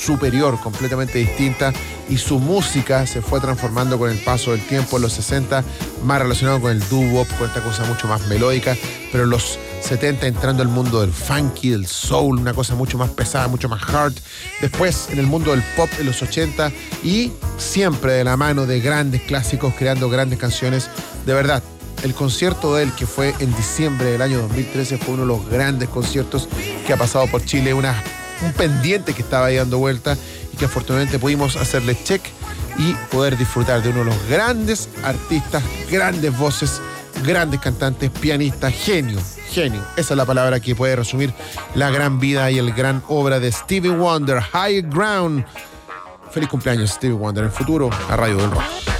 superior, completamente distinta, y su música se fue transformando con el paso del tiempo. En los 60, más relacionado con el doo-wop, con esta cosa mucho más melódica, pero en los 70 entrando al mundo del funky, del soul, una cosa mucho más pesada, mucho más hard. Después en el mundo del pop en los 80 y siempre de la mano de grandes clásicos, creando grandes canciones. De verdad, el concierto de él, que fue en diciembre del año 2013, fue uno de los grandes conciertos que ha pasado por Chile, un pendiente que estaba ahí dando vuelta y que afortunadamente pudimos hacerle check y poder disfrutar de uno de los grandes artistas, grandes voces, grandes cantantes, pianistas, genio. Esa es la palabra que puede resumir la gran vida y el gran obra de Stevie Wonder, High Ground. Feliz cumpleaños, Stevie Wonder, en futuro a Radio del Rock.